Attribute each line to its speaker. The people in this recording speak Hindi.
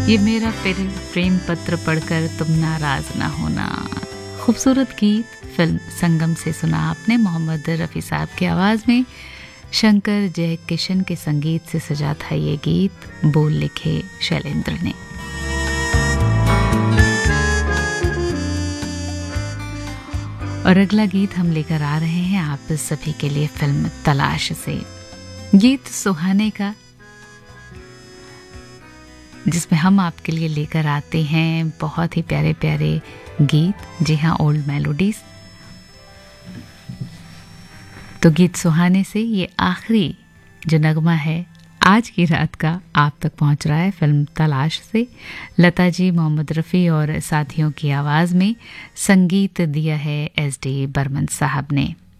Speaker 1: ये मेरा प्रेम पत्र पढ़कर तुम नाराज ना होना। खूबसूरत गीत फिल्म संगम से सुना आपने, मोहम्मद रफ़ी साहब की आवाज़ में। शंकर जय किशन के संगीत से सजा था ये गीत, बोल लिखे शैलेंद्र ने। और अगला गीत हम लेकर आ रहे हैं आप सभी के लिए फिल्म तलाश से। गीत सुहाने का, जिसमें हम आपके लिए लेकर आते हैं बहुत ही प्यारे प्यारे गीत, जी हाँ, ओल्ड मेलोडीज। तो गीत सुहाने से ये आखिरी जो नगमा है आज की रात का आप तक पहुंच रहा है फिल्म तलाश से। लता जी, मोहम्मद रफ़ी और साथियों की आवाज़ में संगीत दिया है SD बर्मन साहब ने।